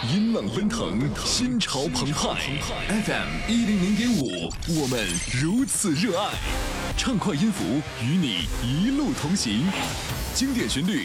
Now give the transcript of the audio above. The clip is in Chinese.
音浪奔腾，心潮澎湃。FM100.5，我们如此热爱，畅快音符与你一路同行。经典旋律